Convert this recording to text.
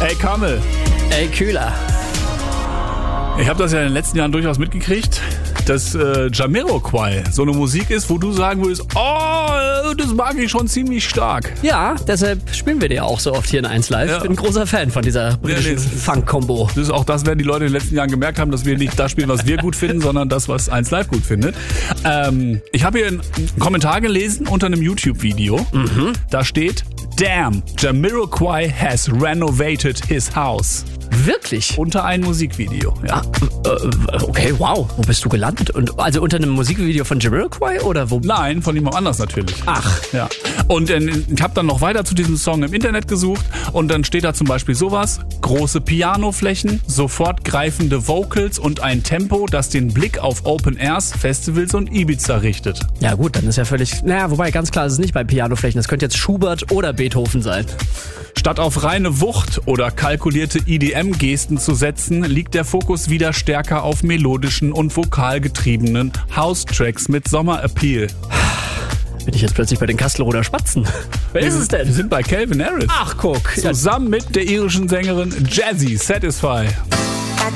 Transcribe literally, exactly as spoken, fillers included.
Ey, Kamel. Ey, Kühler. Ich habe das ja in den letzten Jahren durchaus mitgekriegt, dass äh, Jamiroquai so eine Musik ist, wo du sagen würdest, oh, das mag ich schon ziemlich stark. Ja, deshalb spielen wir die ja auch so oft hier in eins Live. Ja. Ich bin ein großer Fan von dieser britischen Ja, nee, Funk-Kombo. Das ist auch das, werden die Leute in den letzten Jahren gemerkt haben, dass wir nicht das spielen, was wir gut finden, sondern das, was eins Live gut findet. Ähm, ich habe hier einen Kommentar gelesen unter einem YouTube-Video. Mhm. Da steht, damn, Jamiroquai has renovated his house. Wirklich? Unter ein Musikvideo, ja. Ah, äh, okay, wow. Wo bist du gelandet? Und, also unter einem Musikvideo von Jamiroquai oder wo? Nein, von jemand anders natürlich. Ach. Ja. Und äh, ich habe dann noch weiter zu diesem Song im Internet gesucht und dann steht da zum Beispiel sowas: große Pianoflächen, sofort greifende Vocals und ein Tempo, das den Blick auf Open Airs, Festivals und Ibiza richtet. Ja gut, dann ist ja völlig... Naja, wobei ganz klar, es ist nicht bei Pianoflächen. Das könnte jetzt Schubert oder Beethoven sein. Statt auf reine Wucht oder kalkulierte E D M-Gesten zu setzen, liegt der Fokus wieder stärker auf melodischen und vokalgetriebenen House-Tracks mit Sommer-Appeal. Bin ich jetzt plötzlich bei den Kastelroder Spatzen? Wer ist es denn? Wir sind bei Calvin Harris. Ach, guck. Zusammen mit der irischen Sängerin Jazzy Satisfy.